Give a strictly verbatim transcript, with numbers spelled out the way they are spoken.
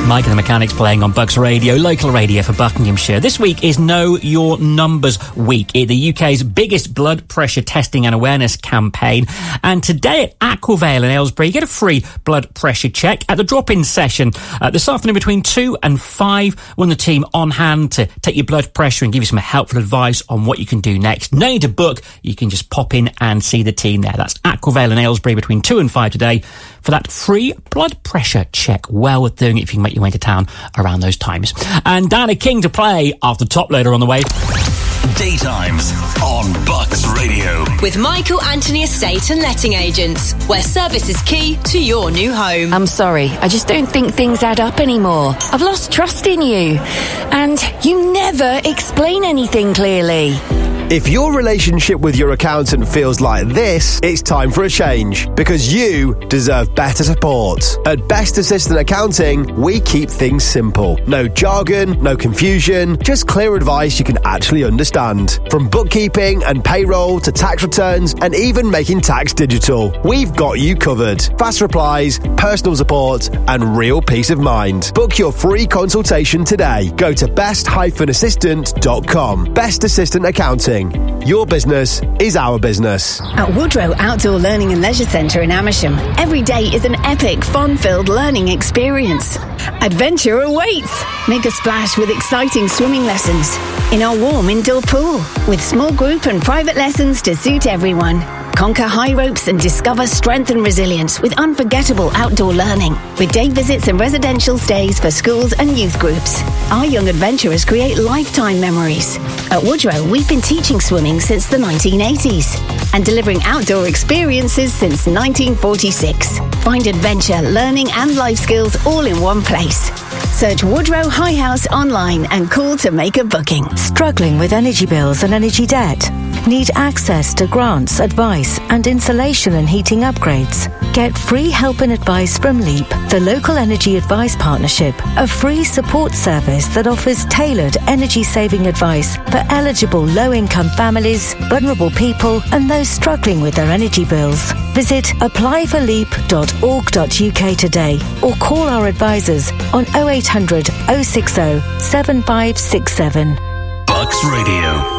Mike and the Mechanics playing on Bucks Radio, local radio for Buckinghamshire. This week is Know Your Numbers Week, the U K's biggest blood pressure testing and awareness campaign. And today at Aquavale in Aylesbury, you get a free blood pressure check at the drop-in session uh, this afternoon between two and five. One of the team on hand to take your blood pressure and give you some helpful advice on what you can do next. No need to book. You can just pop in and see the team there. That's Aquavale in Aylesbury between two and five today for that free blood pressure check. Well worth doing it if you can make your way to town around those times. And Diana King to play after Top Loader on the way. Daytimes on Bucks Radio. With Michael Anthony Estate and Letting Agents, where service is key to your new home. I'm sorry, I just don't think things add up anymore. I've lost trust in you. And you never explain anything clearly. If your relationship with your accountant feels like this, it's time for a change, because you deserve better support. At Best Assistant Accounting, we keep things simple. No jargon, no confusion, just clear advice you can actually understand. From bookkeeping and payroll to tax returns and even making tax digital, we've got you covered. Fast replies, personal support and real peace of mind. Book your free consultation today. Go to best dash assistant dot com. Best Assistant Accounting. Your business is our business. At Woodrow Outdoor Learning and Leisure Centre in Amersham, every day is an epic, fun-filled learning experience. Adventure awaits! Make a splash with exciting swimming lessons in our warm indoor pool, with small group and private lessons to suit everyone. Conquer high ropes and discover strength and resilience with unforgettable outdoor learning, with day visits and residential stays for schools and youth groups. Our young adventurers create lifetime memories. At Woodrow, we've been teaching swimming since the nineteen eighties and delivering outdoor experiences since nineteen forty-six. Find adventure, learning and life skills all in one place. Search Woodrow High House online and call to make a booking. Struggling with energy bills and energy debt? Need access to grants, advice and insulation and heating upgrades? Get free help and advice from LEAP, the Local Energy Advice Partnership, a free support service that offers tailored energy-saving advice for eligible low-income families, vulnerable people and those struggling with their energy bills. Visit apply for leap dot org dot U K today or call our advisors on oh eight hundred, oh six oh, seven five six seven. Bucks Radio.